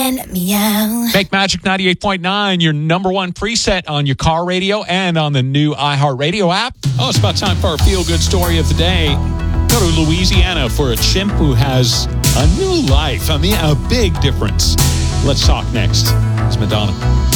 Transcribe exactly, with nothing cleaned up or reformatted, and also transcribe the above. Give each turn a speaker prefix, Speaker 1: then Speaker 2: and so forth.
Speaker 1: and meow.
Speaker 2: Make Magic ninety-eight point nine your number one preset on your car radio and on the new iHeartRadio app.
Speaker 3: Oh, it's about time for our feel-good story of the day. Go to Louisiana for a chimp who has a new life. I mean, a big difference. Let's talk next. It's Madonna.